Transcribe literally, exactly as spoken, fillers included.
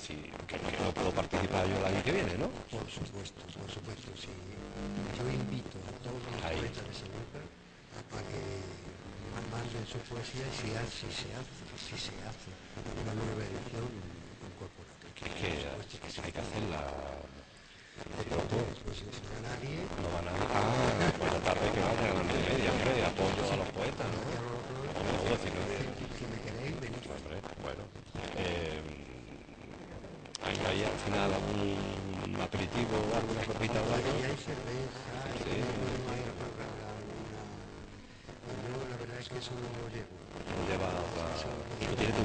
si que, que no puedo participar yo el año que viene, ¿no? Por supuesto, por supuesto, sí. Yo invito a todos los Ahí. poetas de Sanlúcar a que manden su poesía y si, hace, si se hace, si se hace una nueva edición, incorporarla. Que, que, que sí. hay que hacerla. Si no, pues, pues no va nadie. No van a... Ah, por la tarde que vayan a la once y media, hombre, apoyo a los poetas, ¿no? No, si no... Si me queréis, venid. Hombre, bueno. Eh, ¿hay, hay al final algún aperitivo, alguna copita o algo? Y hay cerveza, Sí. y hay alguna... Yo la verdad es que eso no lo llevo. Lo lleva otra... ¿Y tú tienes tu